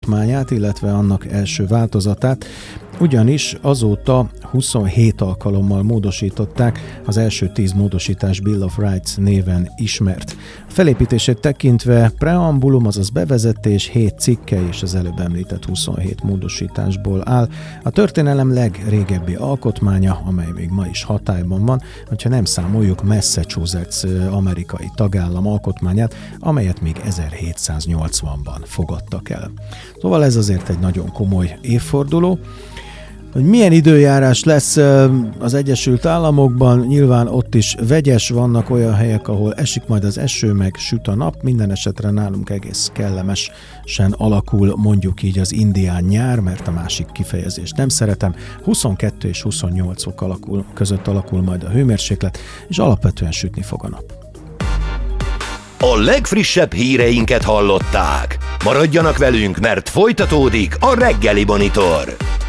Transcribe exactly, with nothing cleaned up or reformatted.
alkotmányát, illetve annak első változatát, ugyanis azóta huszonhét alkalommal módosították, az első tíz módosítás Bill of Rights néven ismert. A felépítését tekintve preambulum, azaz bevezetés, hét cikke és az előbb említett huszonhét módosításból áll. A történelem legrégebbi alkotmánya, amely még ma is hatályban van, hogyha nem számoljuk Massachusetts amerikai tagállam alkotmányát, amelyet még ezerhétszáznyolcvanban fogadtak el. Szóval ez azért egy nagyon komoly évforduló. Hogy milyen időjárás lesz az Egyesült Államokban, nyilván ott is vegyes, vannak olyan helyek, ahol esik majd az eső, meg süt a nap, minden esetre nálunk egész kellemesen alakul, mondjuk így az indián nyár, mert a másik kifejezést nem szeretem. huszonkettő és huszonnyolc fok alakul, között alakul majd a hőmérséklet, és alapvetően sütni fog a nap. A legfrissebb híreinket hallották. Maradjanak velünk, mert folytatódik a Reggeli Monitor.